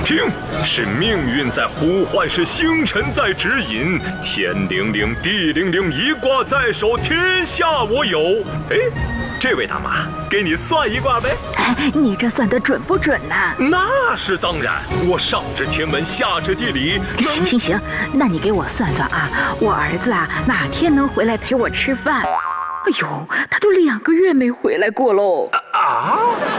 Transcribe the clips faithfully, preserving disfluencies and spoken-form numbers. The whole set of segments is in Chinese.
听，是命运在呼唤，是星辰在指引。天灵灵，地灵灵，一卦在手，天下我有。哎，这位大妈，给你算一卦呗。 哎，你这算得准不准呢？ 那是当然，我上知天文，下知地理。 行行行，那你给我算算啊，我儿子啊哪天能回来陪我吃饭？哎呦，他都两个月没回来过喽。 啊！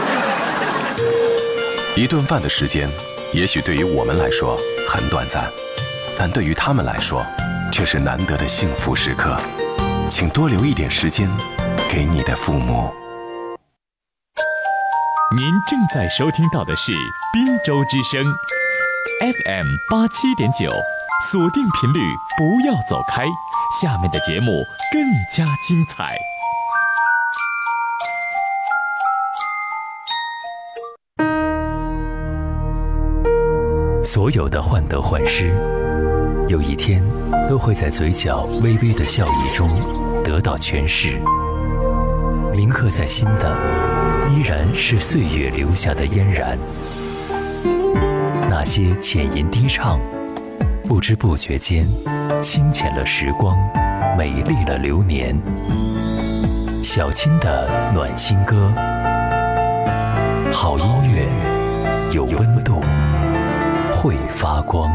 一顿饭的时间，也许对于我们来说很短暂，但对于他们来说，却是难得的幸福时刻。请多留一点时间给你的父母。 您正在收听到的是滨州之声 F M 八七点九，锁定频率，不要走开，下面的节目更加精彩。 所有的患得患失，有一天都会在嘴角微微的笑意中得到诠释。铭刻在心的，依然是岁月留下的嫣然。那些浅吟低唱，不知不觉间清浅了时光，美丽了流年。小青的暖心歌，好音乐，有温度，会发光。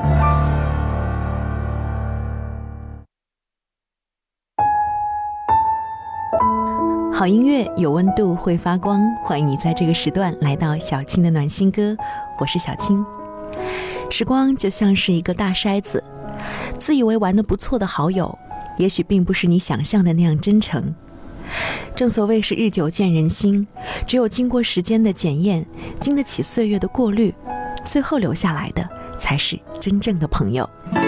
好音乐有温度，会发光。欢迎你在这个时段来到小青的暖心歌，我是小青。时光就像是一个大筛子，自以为玩得不错的好友，也许并不是你想象的那样真诚。正所谓是日久见人心，只有经过时间的检验，经得起岁月的过滤，最后留下来的才是真正的朋友。